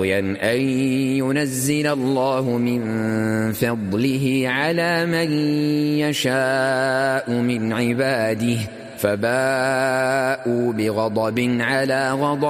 أن ينزل الله من فضله على من يشاء من عباده فباءوا بغضب على غضب